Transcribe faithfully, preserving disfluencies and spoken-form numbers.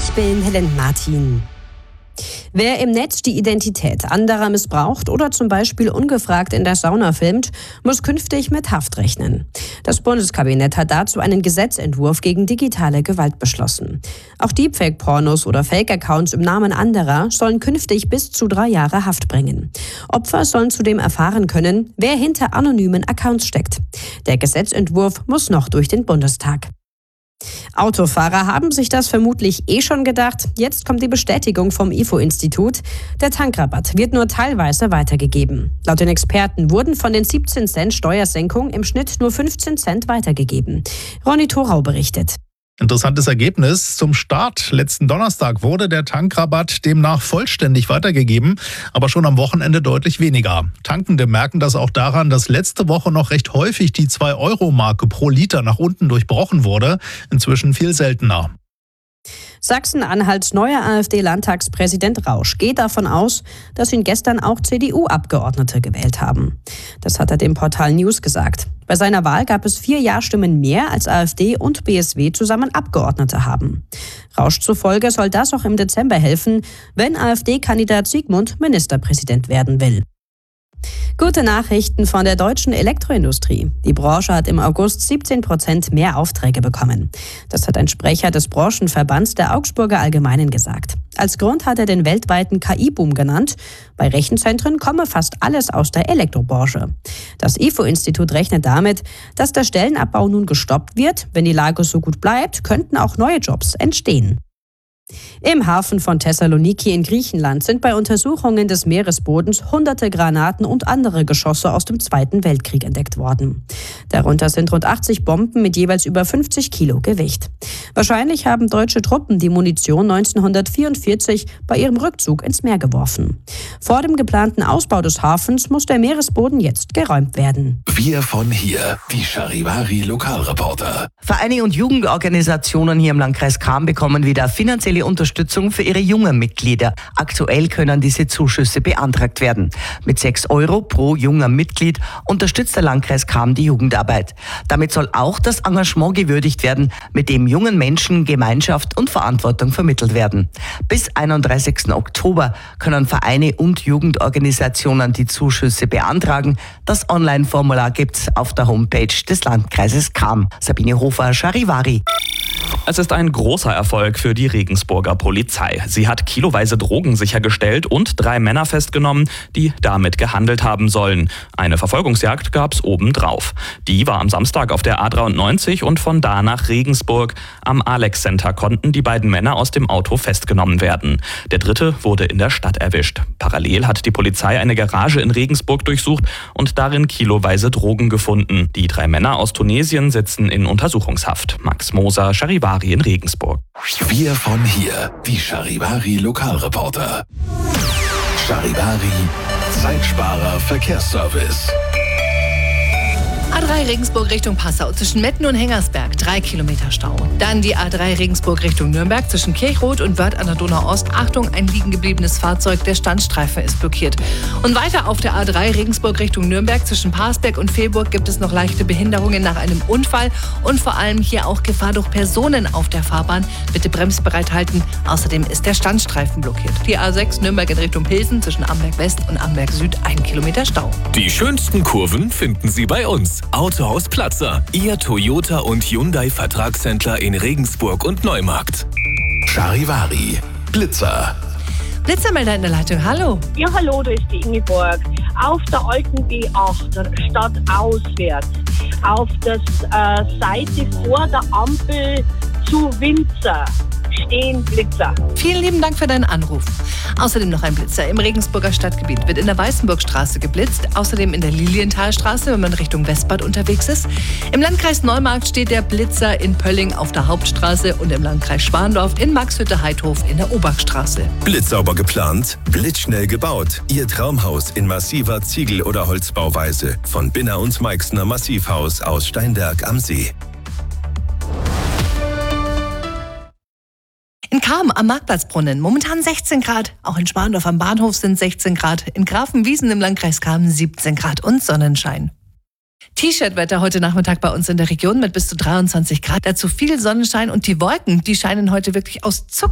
Ich bin Helen Martin. Wer im Netz die Identität anderer missbraucht oder zum Beispiel ungefragt in der Sauna filmt, muss künftig mit Haft rechnen. Das Bundeskabinett hat dazu einen Gesetzentwurf gegen digitale Gewalt beschlossen. Auch Deepfake-Pornos oder Fake-Accounts im Namen anderer sollen künftig bis zu drei Jahre Haft bringen. Opfer sollen zudem erfahren können, wer hinter anonymen Accounts steckt. Der Gesetzentwurf muss noch durch den Bundestag. Autofahrer haben sich das vermutlich eh schon gedacht. Jetzt kommt die Bestätigung vom I F O-Institut. Der Tankrabatt wird nur teilweise weitergegeben. Laut den Experten wurden von den siebzehn Cent Steuersenkung im Schnitt nur fünfzehn Cent weitergegeben. Ronny Thorau berichtet. Interessantes Ergebnis. Zum Start letzten Donnerstag wurde der Tankrabatt demnach vollständig weitergegeben, aber schon am Wochenende deutlich weniger. Tankende merken das auch daran, dass letzte Woche noch recht häufig die zwei Euro Marke pro Liter nach unten durchbrochen wurde. Inzwischen viel seltener. Sachsen-Anhalts neuer AfD-Landtagspräsident Rausch geht davon aus, dass ihn gestern auch C D U-Abgeordnete gewählt haben. Das hat er dem Portal News gesagt. Bei seiner Wahl gab es vier Ja-Stimmen mehr, als AfD und B S W zusammen Abgeordnete haben. Rausch zufolge soll das auch im Dezember helfen, wenn AfD-Kandidat Sigmund Ministerpräsident werden will. Gute Nachrichten von der deutschen Elektroindustrie. Die Branche hat im August siebzehn Prozent mehr Aufträge bekommen. Das hat ein Sprecher des Branchenverbands der Augsburger Allgemeinen gesagt. Als Grund hat er den weltweiten K I-Boom genannt. Bei Rechenzentren komme fast alles aus der Elektrobranche. Das I F O-Institut rechnet damit, dass der Stellenabbau nun gestoppt wird. Wenn die Lage so gut bleibt, könnten auch neue Jobs entstehen. Im Hafen von Thessaloniki in Griechenland sind bei Untersuchungen des Meeresbodens hunderte Granaten und andere Geschosse aus dem Zweiten Weltkrieg entdeckt worden. Darunter sind rund achtzig Bomben mit jeweils über fünfzig Kilo Gewicht. Wahrscheinlich haben deutsche Truppen die Munition neunzehnhundertvierundvierzig bei ihrem Rückzug ins Meer geworfen. Vor dem geplanten Ausbau des Hafens muss der Meeresboden jetzt geräumt werden. Wir von hier, die Charivari Lokalreporter. Vereine und Jugendorganisationen hier im Landkreis Cham bekommen wieder finanzielle Unterstützung für ihre jungen Mitglieder. Aktuell können diese Zuschüsse beantragt werden. Mit sechs Euro pro junger Mitglied unterstützt der Landkreis Cham die Jugendarbeit. Damit soll auch das Engagement gewürdigt werden, mit dem jungen Menschen Gemeinschaft und Verantwortung vermittelt werden. Bis einunddreißigsten Oktober können Vereine und Jugendorganisationen die Zuschüsse beantragen. Das Online-Formular gibt's auf der Homepage des Landkreises Cham. Sabine Hofer, Charivari. Es ist ein großer Erfolg für die Regensburger Polizei. Sie hat kiloweise Drogen sichergestellt und drei Männer festgenommen, die damit gehandelt haben sollen. Eine Verfolgungsjagd gab's obendrauf. Die war am Samstag auf der A dreiundneunzig und von da nach Regensburg. Am Alex Center konnten die beiden Männer aus dem Auto festgenommen werden. Der dritte wurde in der Stadt erwischt. Parallel hat die Polizei eine Garage in Regensburg durchsucht und darin kiloweise Drogen gefunden. Die drei Männer aus Tunesien sitzen in Untersuchungshaft. Max Moser, Charivari in Regensburg. Wir von hier, die Charivari Lokalreporter. Charivari, Zeitsparer Verkehrsservice. A drei Regensburg Richtung Passau zwischen Metten und Hengersberg, drei Kilometer Stau. Dann die A drei Regensburg Richtung Nürnberg zwischen Kirchroth und Wörth an der Donau-Ost. Achtung, ein liegen gebliebenes Fahrzeug, der Standstreifen ist blockiert. Und weiter auf der A drei Regensburg Richtung Nürnberg zwischen Parsberg und Velburg gibt es noch leichte Behinderungen nach einem Unfall und vor allem hier auch Gefahr durch Personen auf der Fahrbahn. Bitte bremsbereit halten. Außerdem ist der Standstreifen blockiert. Die A sechs Nürnberg in Richtung Pilsen zwischen Amberg West und Amberg Süd, ein Kilometer Stau. Die schönsten Kurven finden Sie bei uns. Autohaus Platzer, Ihr Toyota und Hyundai Vertragshändler in Regensburg und Neumarkt. Charivari, Blitzer. Blitzermelder in der Leitung, hallo. Ja, hallo, da ist die Ingeborg. Auf der alten B acht, statt auswärts, auf der äh, Seite vor der Ampel zu Winzer stehen Blitzer. Vielen lieben Dank für deinen Anruf. Außerdem noch ein Blitzer im Regensburger Stadtgebiet. Wird in der Weißenburgstraße geblitzt. Außerdem in der Lilienthalstraße, wenn man Richtung Westbad unterwegs ist. Im Landkreis Neumarkt steht der Blitzer in Pölling auf der Hauptstraße und im Landkreis Schwandorf in Maxhütte-Heidhof in der Obachstraße. Blitzsauber geplant, blitzschnell gebaut. Ihr Traumhaus in massiver Ziegel- oder Holzbauweise. Von Binner und Meixner Massivhaus aus Steinberg am See. In Cham am Marktplatzbrunnen momentan sechzehn Grad. Auch in Schwandorf am Bahnhof sind sechzehn Grad. In Grafenwiesen im Landkreis Cham siebzehn Grad und Sonnenschein. T-Shirt-Wetter heute Nachmittag bei uns in der Region mit bis zu dreiundzwanzig Grad. Dazu viel Sonnenschein und die Wolken, die scheinen heute wirklich aus Zucker.